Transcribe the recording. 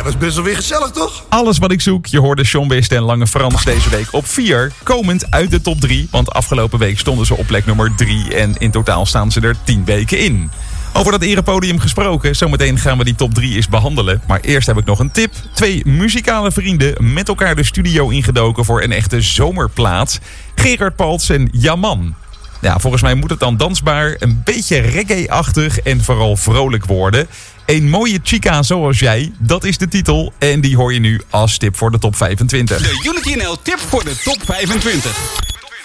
dat was best wel weer gezellig, toch? Alles wat ik zoek. Je hoorde Sean Wist en Lange Frans deze week op 4. Komend uit de top 3. Want afgelopen week stonden ze op plek nummer 3. En in totaal staan ze er 10 weken in. Over dat erepodium gesproken. Zometeen gaan we die top 3 eens behandelen. Maar eerst heb ik nog een tip. 2 muzikale vrienden met elkaar de studio ingedoken voor een echte zomerplaat. Gerard Paltz en Yaman. Ja, volgens mij moet het dan dansbaar, een beetje reggae-achtig en vooral vrolijk worden. Een mooie chica zoals jij, dat is de titel. En die hoor je nu als tip voor de top 25. De Unity NL tip voor de top 25.